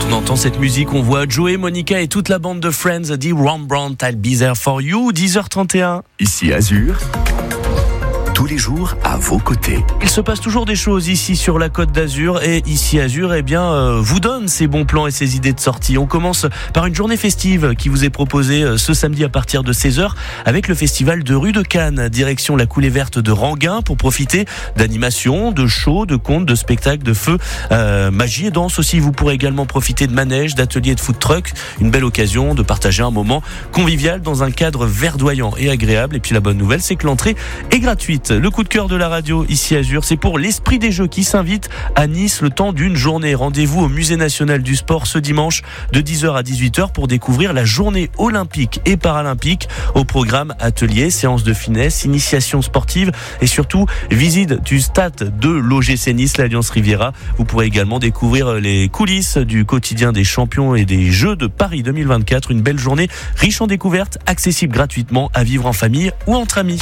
On entend cette musique, on voit Joey, Monica et toute la bande de Friends dit Rembrandt, I'll be there for you, 10h31. Ici Azur, tous les jours à vos côtés. Il se passe toujours des choses ici sur la Côte d'Azur et ici Azur, vous donne ses bons plans et ses idées de sortie. On commence par une journée festive qui vous est proposée ce samedi à partir de 16h avec le festival de Rue de Cannes, direction la Coulée Verte de Ranguin pour profiter d'animations, de shows, de contes, de spectacles, de feux, magie et danse aussi. Vous pourrez également profiter de manèges, d'ateliers de food truck, une belle occasion de partager un moment convivial dans un cadre verdoyant et agréable. Et puis la bonne nouvelle, c'est que l'entrée est gratuite. Le coup de cœur de la radio ici Azur, c'est pour l'Esprit des Jeux qui s'invite à Nice le temps d'une journée. Rendez-vous au Musée National du Sport ce dimanche de 10h à 18h pour découvrir la journée olympique et paralympique. Au programme ateliers, séances de finesse, initiation sportive et surtout visite du stade de l'OGC Nice, l'Alliance Riviera. Vous pourrez également découvrir les coulisses du quotidien des champions et des Jeux de Paris 2024. Une belle journée riche en découvertes, accessible gratuitement, à vivre en famille ou entre amis.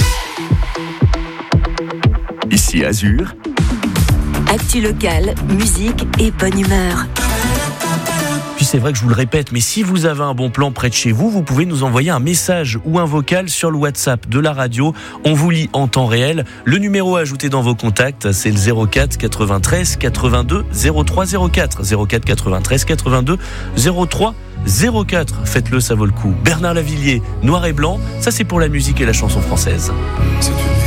Ici Azur, actu locale, musique et bonne humeur. Puis c'est vrai que je vous le répète, mais si vous avez un bon plan près de chez vous, vous pouvez nous envoyer un message ou un vocal sur le WhatsApp de la radio. On vous lit en temps réel. Le numéro ajouté dans vos contacts, c'est le 04 93 82 03 04. 04 93 82 03 04. Faites-le, ça vaut le coup. Bernard Lavillier, Noir et Blanc, ça c'est pour la musique et la chanson française.